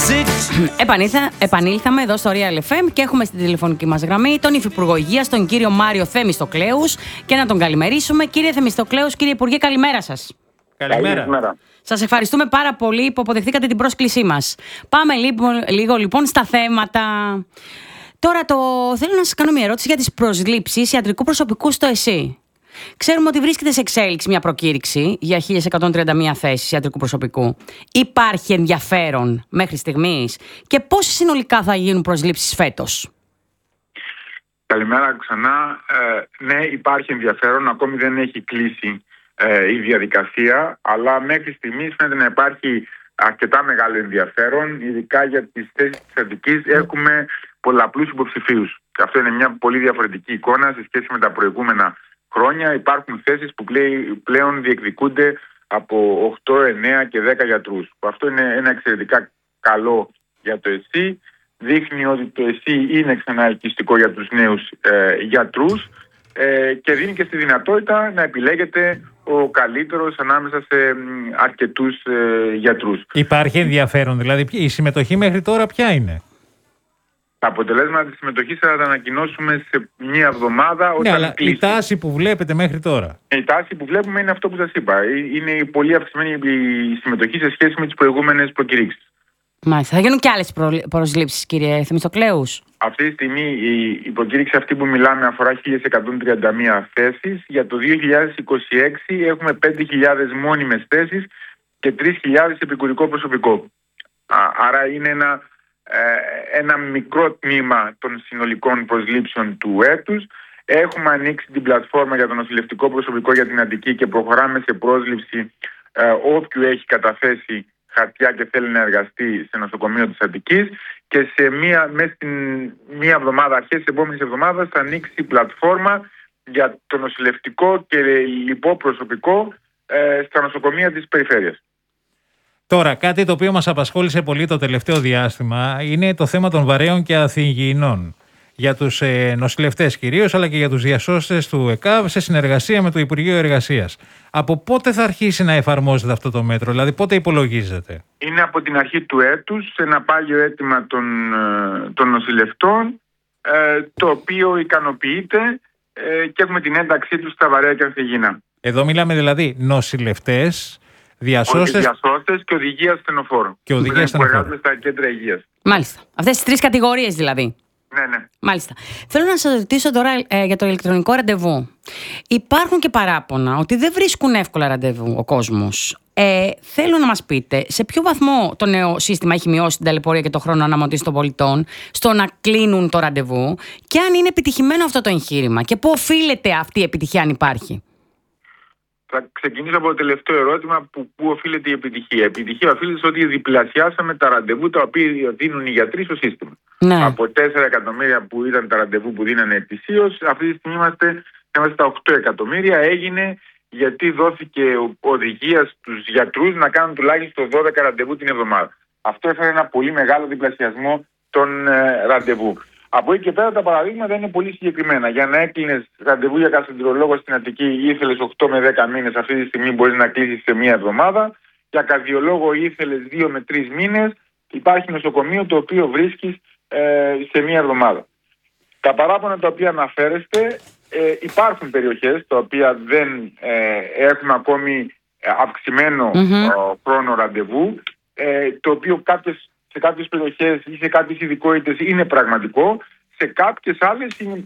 Επανήλθαμε εδώ στο Real FM και έχουμε στην τηλεφωνική μας γραμμή τον Υφυπουργό Υγείας, τον κύριο Μάριο Θεμιστοκλέους, και να τον καλημερίσουμε. Κύριε Θεμιστοκλέους, κύριε Υπουργέ, καλημέρα σας. Καλημέρα. Σας ευχαριστούμε πάρα πολύ που αποδεχτήκατε την πρόσκλησή μας. Πάμε λίγο λοιπόν στα θέματα. Τώρα θέλω να σας κάνω μια ερώτηση για τις προσλήψεις ιατρικού προσωπικού στο ΕΣΥ. Ξέρουμε ότι βρίσκεται σε εξέλιξη μια προκήρυξη για 1.131 θέσεις ιατρικού προσωπικού. Υπάρχει ενδιαφέρον μέχρι στιγμής και πόσες συνολικά θα γίνουν προσλήψεις φέτος? Καλημέρα ξανά. Ναι, υπάρχει ενδιαφέρον. Ακόμη δεν έχει κλείσει η διαδικασία, αλλά μέχρι στιγμής φαίνεται να υπάρχει αρκετά μεγάλο ενδιαφέρον. Ειδικά για τις θέσεις της Αττικής έχουμε πολλαπλούς υποψηφίους. Αυτό είναι μια πολύ διαφορετική εικόνα σε σχέση με τα προηγούμενα χρόνια. Υπάρχουν θέσεις που πλέον διεκδικούνται από 8, 9 και 10 γιατρούς. Αυτό είναι ένα εξαιρετικά καλό για το ΕΣΥ. Δείχνει ότι το ΕΣΥ είναι ξανά ελκυστικό για τους νέους γιατρούς και δίνει και στη δυνατότητα να επιλέγεται ο καλύτερος ανάμεσα σε αρκετούς γιατρούς. Υπάρχει ενδιαφέρον, δηλαδή η συμμετοχή μέχρι τώρα ποια είναι? Τα αποτελέσματα της συμμετοχής θα τα ανακοινώσουμε σε μια εβδομάδα. Ναι, αλλά κλείσει. Η τάση που βλέπετε μέχρι τώρα? Η τάση που βλέπουμε είναι αυτό που σας είπα. Είναι πολύ αυξημένη η συμμετοχή σε σχέση με τις προηγούμενες προκηρύξεις. Μάλιστα. Θα γίνουν και άλλες προσλήψεις, κύριε Θεμιστοκλέους? Αυτή τη στιγμή η προκήρυξη αυτή που μιλάμε αφορά 1.131 θέσεις. Για το 2026 έχουμε 5.000 μόνιμες θέσεις και 3.000 επικουρικό προσωπικό. Άρα είναι ένα μικρό τμήμα των συνολικών προσλήψεων του έτους. Έχουμε ανοίξει την πλατφόρμα για το νοσηλευτικό προσωπικό για την Αττική και προχωράμε σε πρόσληψη όποιου έχει καταθέσει χαρτιά και θέλει να εργαστεί σε νοσοκομείο της Αττικής, και μέσα στην μία εβδομάδα, αρχές της επόμενης εβδομάδας, θα ανοίξει η πλατφόρμα για το νοσηλευτικό και λοιπό προσωπικό στα νοσοκομεία της περιφέρειας. Τώρα, κάτι το οποίο μας απασχόλησε πολύ το τελευταίο διάστημα είναι το θέμα των βαρέων και αθυγιεινών. Για τους νοσηλευτές κυρίως, αλλά και για τους διασώστες του ΕΚΑΒ, σε συνεργασία με το Υπουργείο Εργασίας. Από πότε θα αρχίσει να εφαρμόζεται αυτό το μέτρο, δηλαδή πότε υπολογίζεται? Είναι από την αρχή του έτους, σε ένα πάγιο αίτημα των νοσηλευτών, το οποίο ικανοποιείται και έχουμε την ένταξή τους στα βαρέα και ανθυγιεινά. Εδώ μιλάμε δηλαδή νοσηλευτές, διασώστες και οδηγία ασθενοφόρων. Και οδηγία ασθενοφόρων. Που εργάζονται στα κέντρα υγείας. Μάλιστα. Αυτές τις τρεις κατηγορίες δηλαδή. Ναι. Μάλιστα. Θέλω να σας ρωτήσω τώρα για το ηλεκτρονικό ραντεβού. Υπάρχουν και παράπονα ότι δεν βρίσκουν εύκολα ραντεβού ο κόσμος. Θέλω να μας πείτε σε ποιο βαθμό το νέο σύστημα έχει μειώσει την ταλαιπωρία και το χρόνο αναμονής των πολιτών στο να κλείνουν το ραντεβού, και αν είναι επιτυχημένο αυτό το εγχείρημα και πού οφείλεται αυτή η επιτυχία, αν υπάρχει? Θα ξεκινήσω από το τελευταίο ερώτημα, πού οφείλεται η επιτυχία. Η επιτυχία οφείλεται στο ότι διπλασιάσαμε τα ραντεβού τα οποία δίνουν οι γιατροί στο σύστημα. Ναι. Από 4 εκατομμύρια που ήταν τα ραντεβού που δίνανε ετησίως, αυτή τη στιγμή είμαστε στα 8 εκατομμύρια. Έγινε γιατί δόθηκε οδηγία στους γιατρούς να κάνουν τουλάχιστον 12 ραντεβού την εβδομάδα. Αυτό έφερε ένα πολύ μεγάλο διπλασιασμό των ραντεβού. Από εκεί και πέρα τα παραδείγματα είναι πολύ συγκεκριμένα. Για να έκλεινες ραντεβού για γαστρεντερολόγο στην Αττική ήθελες 8 με 10 μήνες, αυτή τη στιγμή μπορείς να κλείσεις σε μία εβδομάδα. Για καρδιολόγο ήθελες 2 με 3 μήνες, υπάρχει νοσοκομείο το οποίο βρίσκεις σε μία εβδομάδα. Τα παράπονα τα οποία αναφέρεστε, υπάρχουν περιοχές τα οποία δεν έχουν ακόμη αυξημένο χρόνο ραντεβού, το οποίο σε κάποιες περιοχές ή σε κάποιες ειδικότητες είναι πραγματικό, σε κάποιες άλλες είναι